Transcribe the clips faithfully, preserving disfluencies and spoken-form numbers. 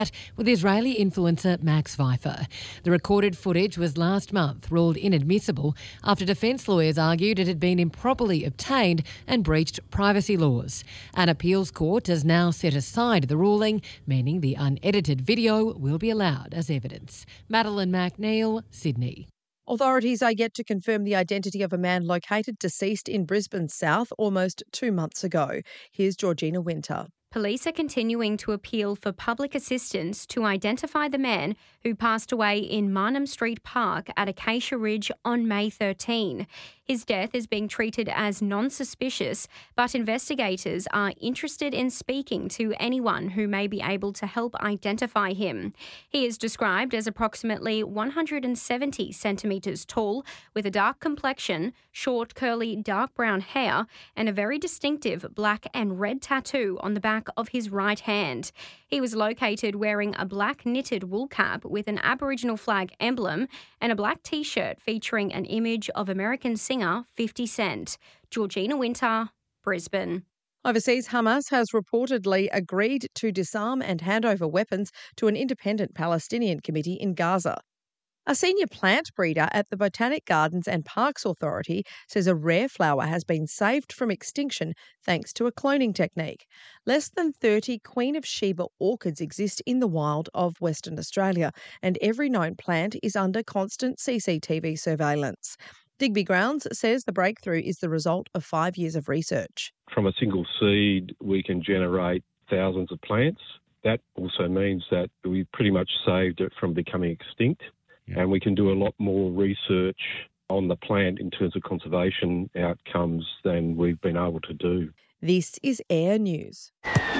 with Israeli influencer Max Pfeiffer. The recorded footage was last month ruled inadmissible after defence lawyers argued it had been improperly obtained and breached privacy laws. An appeals court has now set aside the ruling, meaning the unedited video will be allowed as evidence. Madeline McNeil, Sydney. Authorities are yet to confirm the identity of a man located deceased in Brisbane South almost two months ago. Here's Georgina Winter. Police are continuing to appeal for public assistance to identify the man who passed away in Marnham Street Park at Acacia Ridge on May thirteenth. His death is being treated as non-suspicious, but investigators are interested in speaking to anyone who may be able to help identify him. He is described as approximately one hundred seventy centimetres tall, with a dark complexion, short, curly, dark brown hair, and a very distinctive black and red tattoo on the back of his right hand. He was located wearing a black knitted wool cap with an Aboriginal flag emblem and a black T-shirt featuring an image of American singer fifty cent. Georgina Winter, Brisbane. Overseas, Hamas has reportedly agreed to disarm and hand over weapons to an independent Palestinian committee in Gaza. A senior plant breeder at the Botanic Gardens and Parks Authority says a rare flower has been saved from extinction thanks to a cloning technique. Less than thirty Queen of Sheba orchids exist in the wild of Western Australia, and every known plant is under constant C C T V surveillance. Digby Grounds says the breakthrough is the result of five years of research. From a single seed, we can generate thousands of plants. That also means that we pretty much saved it from becoming extinct. And we can do a lot more research on the plant in terms of conservation outcomes than we've been able to do. This is Air News.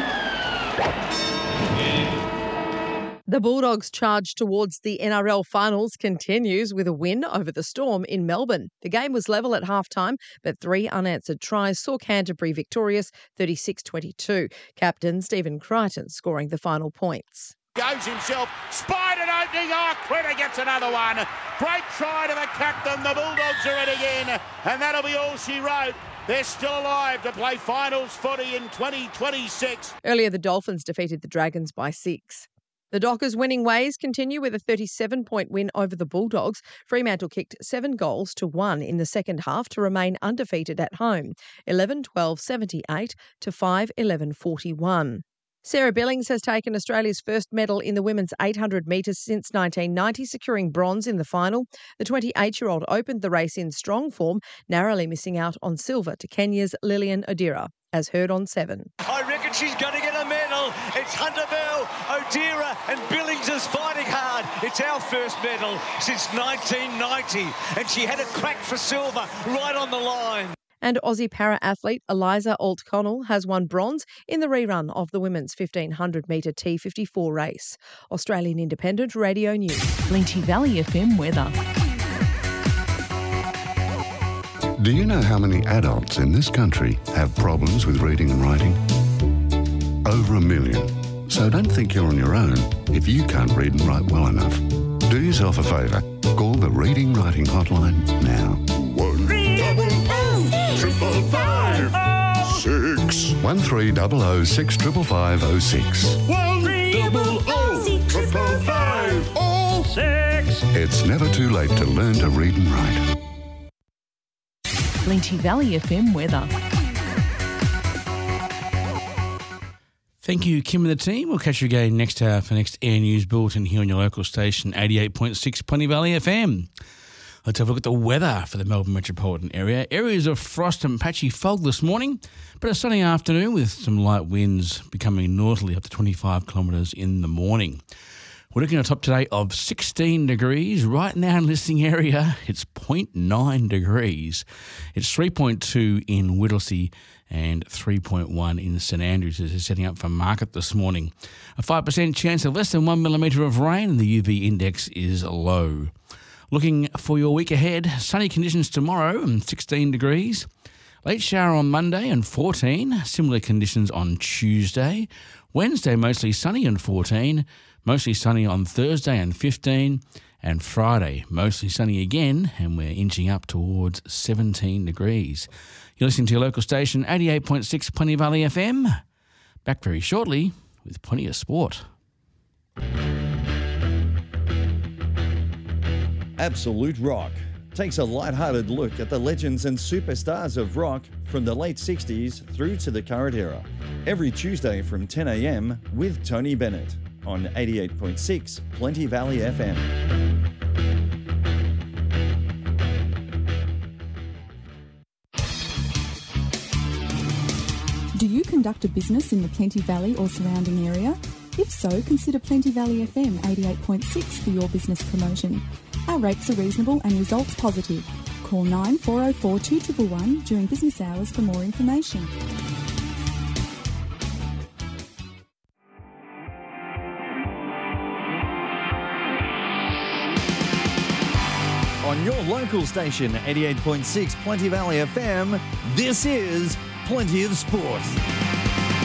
The Bulldogs' charge towards the N R L finals continues with a win over the Storm in Melbourne. The game was level at halftime, but three unanswered tries saw Canterbury victorious thirty-six twenty-two. Captain Stephen Crichton scoring the final points. Goes himself, spied an opening, oh, Critter gets another one. Great try to the captain, the Bulldogs are in again, and that'll be all she wrote. They're still alive to play finals footy in twenty twenty-six. Earlier, the Dolphins defeated the Dragons by six. The Dockers' winning ways continue with a thirty-seven point win over the Bulldogs. Fremantle kicked seven goals to one in the second half to remain undefeated at home, eleven twelve seventy-eight to five eleven forty-one. Sarah Billings has taken Australia's first medal in the women's eight hundred metres since nineteen ninety, securing bronze in the final. The twenty-eight-year-old opened the race in strong form, narrowly missing out on silver to Kenya's Lillian Odira, as heard on Seven. I reckon she's going to get a medal. It's Hunter Bell, Odira and Billings is fighting hard. It's our first medal since nineteen ninety, and she had a crack for silver right on the line. And Aussie para-athlete Eliza Alt-Connell has won bronze in the rerun of the women's fifteen hundred metre T fifty-four race. Australian Independent Radio News. Plenty Valley F M weather. Do you know how many adults in this country have problems with reading and writing? Over a million. So don't think you're on your own if you can't read and write well enough. Do yourself a favour. Call the Reading Writing Hotline now. One triple five oh six. One three double oh six triple five oh six. One double oh triple five oh six. It's never too late to learn to read and write. Plenty Valley F M weather. Thank you, Kim and the team. We'll catch you again next hour for the next Air News Bulletin here on your local station, eighty-eight point six Plenty Valley F M. Let's have a look at the weather for the Melbourne metropolitan area. Areas of frost and patchy fog this morning, but a sunny afternoon with some light winds becoming northerly up to twenty-five kilometres in the morning. We're looking at a top today of sixteen degrees. Right now in the listening area, it's zero point nine degrees. It's three point two in Whittlesea and three point one in St Andrews as they're setting up for market this morning. A five percent chance of less than one millimetre of rain and the U V index is low. Looking for your week ahead, sunny conditions tomorrow and sixteen degrees. Late shower on Monday and fourteen. Similar conditions on Tuesday. Wednesday mostly sunny and fourteen. Mostly sunny on Thursday and fifteen. And Friday mostly sunny again and we're inching up towards seventeen degrees. You're listening to your local station, eighty-eight point six Plenty Valley F M. Back very shortly with plenty of sport. Absolute Rock takes a light-hearted look at the legends and superstars of rock from the late sixties through to the current era. Every Tuesday from ten a m with Tony Bennett on eighty-eight point six Plenty Valley F M. Do you conduct a business in the Plenty Valley or surrounding area? If so, consider Plenty Valley F M eighty-eight point six for your business promotion. Our rates are reasonable and results positive. Call nine four oh four two one one one during business hours for more information. On your local station, eighty-eight point six Plenty Valley F M, this is Plenty of Sport.